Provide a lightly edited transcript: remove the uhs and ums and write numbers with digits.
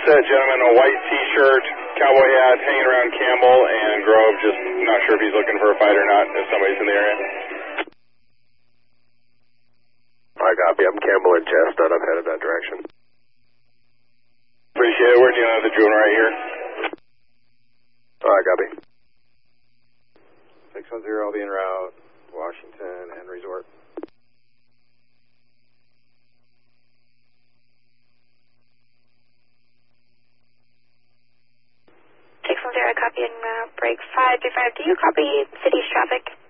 gentleman in a white t-shirt, cowboy hat, hanging around Campbell and Grove. Just not sure if he's looking for a fight or not, if somebody's in the area. I copy. I'm Campbell and Chestnut. I'm headed that direction. Appreciate it. We're dealing with the juvenile right here. I copy. 610, I'll be en route. Washington and Resort. 610, copy en route. Break 535. Do you copy city's traffic?